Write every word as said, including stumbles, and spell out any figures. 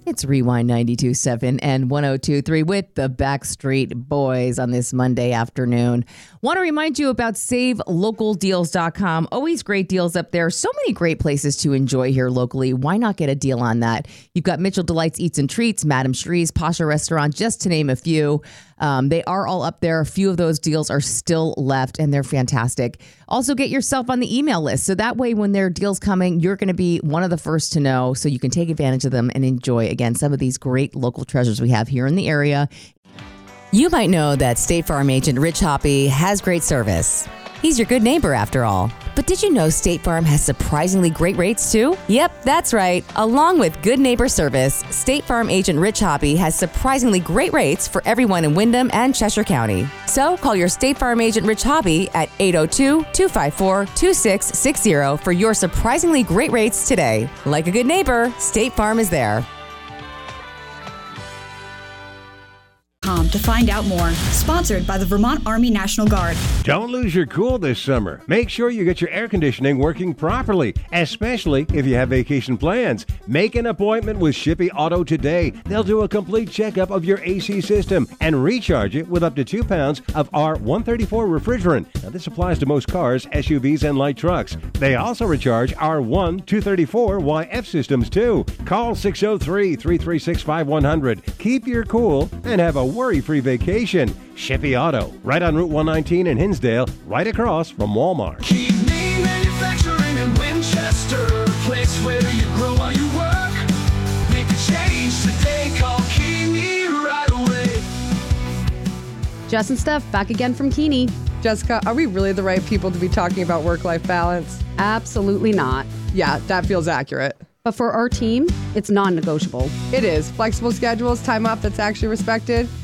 It's Rewind ninety-two point seven and one oh two point three with the Backstreet Boys on this Monday afternoon. Want to remind you about save local deals dot com. Always great deals up there. So many great places to enjoy here locally. Why not get a deal on that? You've got Mitchell Delights Eats and Treats, Madame Shrie's, Pasha Restaurant, just to name a few. Um, they are all up there. A few of those deals are still left, and they're fantastic. Also, get yourself on the email list. So that way, when there are deals coming, you're going to be one of the first to know, so you can take advantage of them and enjoy, again, some of these great local treasures we have here in the area. You might know that State Farm agent Rich Hoppy has great service. He's your good neighbor, after all. But did you know State Farm has surprisingly great rates, too? Yep, that's right. Along with good neighbor service, State Farm agent Rich Hoppy has surprisingly great rates for everyone in Windham and Cheshire County. So call your State Farm agent Rich Hoppy at eight oh two, two five four, two six six zero for your surprisingly great rates today. Like a good neighbor, State Farm is there. To find out more. Sponsored by the Vermont Army National Guard. Don't lose your cool this summer. Make sure you get your air conditioning working properly, especially if you have vacation plans. Make an appointment with Shippey Auto today. They'll do a complete checkup of your A C system and recharge it with up to two pounds of R one thirty-four refrigerant. Now, this applies to most cars, S U Vs, and light trucks. They also recharge R one two thirty-four Y F systems, too. Call six oh three, three three six, five one zero zero. Keep your cool and have a worry-free vacation. Shippey Auto, right on Route one nineteen in Hinsdale, right across from Walmart. Keeney Manufacturing in Winchester, place where you grow while you work. Make a change today, call Keeney right away. Jess and Steph, back again from Keeney. Jessica, are we really the right people to be talking about work-life balance? Absolutely not. Yeah, that feels accurate. But for our team, it's non-negotiable. It is. Flexible schedules, time off that's actually respected.